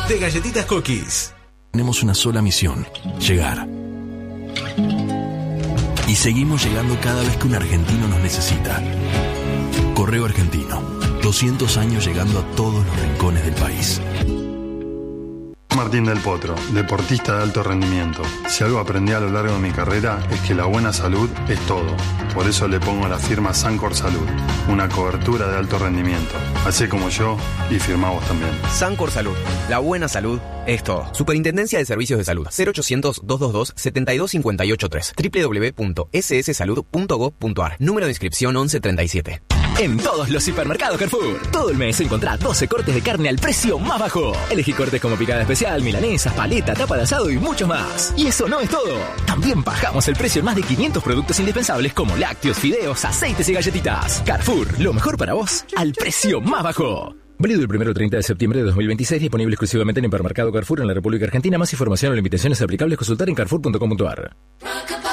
de Galletitas Cookies. Tenemos una sola misión: llegar. Y seguimos llegando cada vez que un argentino nos necesita. Correo Argentino, 200 años llegando a todos los rincones del país. Martín del Potro, deportista de alto rendimiento. Si algo aprendí a lo largo de mi carrera es que la buena salud es todo. Por eso le pongo la firma Sancor Salud, una cobertura de alto rendimiento. Así como yo, y firma vos también. Sancor Salud, la buena salud es todo. Superintendencia de Servicios de Salud, 0800-222-72583, www.sssalud.gov.ar, número de inscripción 1137. En todos los supermercados Carrefour, todo el mes encontrá 12 cortes de carne al precio más bajo. Elegí cortes como picada especial, milanesas, paleta, tapa de asado y mucho más. Y eso no es todo. También bajamos el precio en más de 500 productos indispensables como lácteos, fideos, aceites y galletitas. Carrefour, lo mejor para vos, al precio más bajo. Válido del 1 al 30 de septiembre de 2026, disponible exclusivamente en Hipermercado Carrefour en la República Argentina. Más información o limitaciones aplicables, consultar en carrefour.com.ar.